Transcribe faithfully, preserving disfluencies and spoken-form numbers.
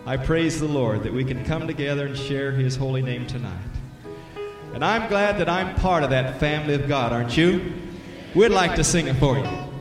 I praise the Lord that we can come together and share His holy name tonight. And I'm glad that I'm part of that family of God, aren't you? We'd like to sing it for you.